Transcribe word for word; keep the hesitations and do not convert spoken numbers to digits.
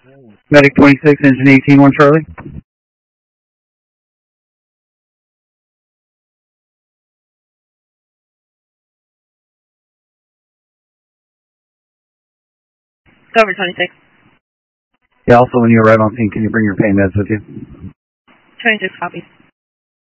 Medic twenty-six, engine eighteen, one Charlie. Cover twenty-six. Yeah, also when you arrive on scene, can you bring your pain meds with you? twenty-six copies.